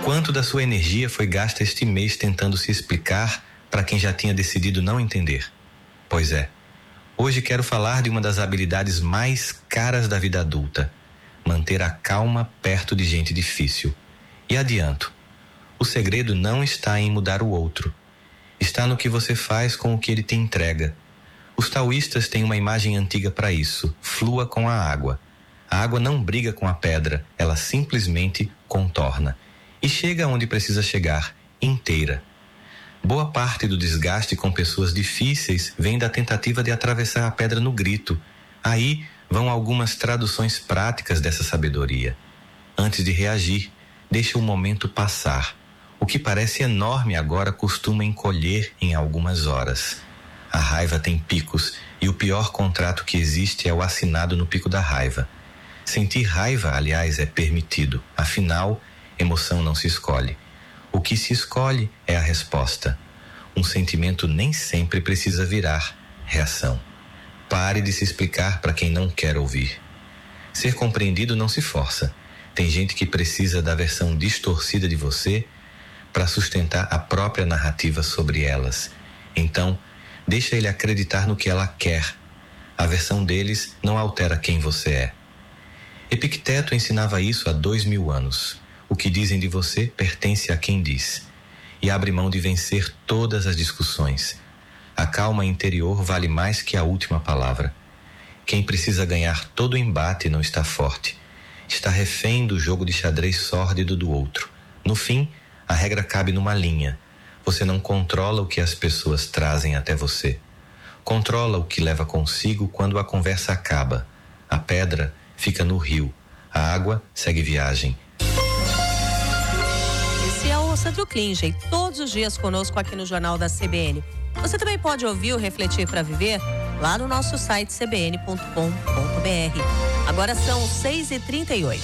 Quanto da sua energia foi gasta este mês tentando se explicar para quem já tinha decidido não entender? Pois é, hoje quero falar de uma das habilidades mais caras da vida adulta: manter a calma perto de gente difícil. E adianto, o segredo não está em mudar o outro, está no que você faz com o que ele te entrega. Os taoístas têm uma imagem antiga para isso: flua com a água. A água não briga com a pedra, ela simplesmente contorna e chega onde precisa chegar, inteira. Boa parte do desgaste com pessoas difíceis vem da tentativa de atravessar a pedra no grito. Aí vão algumas traduções práticas dessa sabedoria. Antes de reagir, deixa o momento passar. O que parece enorme agora costuma encolher em algumas horas. A raiva tem picos e o pior contrato que existe é o assinado no pico da raiva. Sentir raiva, aliás, é permitido. Afinal, emoção não se escolhe. O que se escolhe é a resposta. Um sentimento nem sempre precisa virar reação. Pare de se explicar para quem não quer ouvir. Ser compreendido não se força. Tem gente que precisa da versão distorcida de você para sustentar a própria narrativa sobre elas. Então, deixa ele acreditar no que ela quer. A versão deles não altera quem você é. Epicteto ensinava isso há 2000 anos. O que dizem de você pertence a quem diz. E abre mão de vencer todas as discussões. A calma interior vale mais que a última palavra. Quem precisa ganhar todo o embate não está forte. Está refém do jogo de xadrez sórdido do outro. No fim, a regra cabe numa linha. Você não controla o que as pessoas trazem até você. Controla o que leva consigo quando a conversa acaba. A pedra fica no rio. A água segue viagem. Esse é o Sandro Klinger, todos os dias conosco aqui no Jornal da CBN. Você também pode ouvir o Refletir para Viver lá no nosso site cbn.com.br. Agora são 6h38.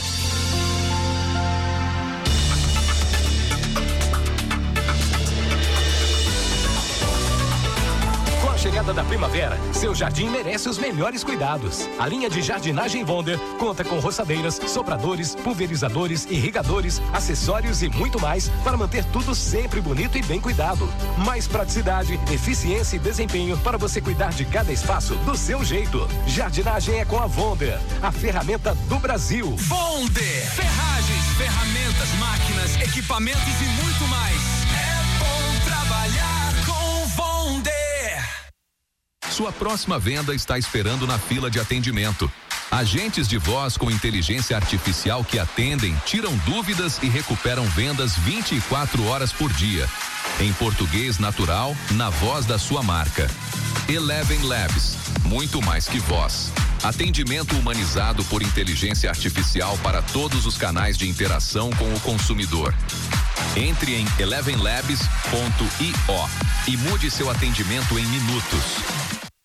Chegada da primavera, seu jardim merece os melhores cuidados. A linha de jardinagem Wonder conta com roçadeiras, sopradores, pulverizadores, irrigadores, acessórios e muito mais para manter tudo sempre bonito e bem cuidado. Mais praticidade, eficiência e desempenho para você cuidar de cada espaço do seu jeito. Jardinagem é com a Wonder, a ferramenta do Brasil. Wonder! Ferragens, ferramentas, máquinas, equipamentos e muito mais. É bom trabalhar com Wonder. Sua próxima venda está esperando na fila de atendimento. Agentes de voz com inteligência artificial que atendem, tiram dúvidas e recuperam vendas 24 horas por dia. Em português natural, na voz da sua marca. Eleven Labs, muito mais que voz. Atendimento humanizado por inteligência artificial para todos os canais de interação com o consumidor. Entre em elevenlabs.io e mude seu atendimento em minutos.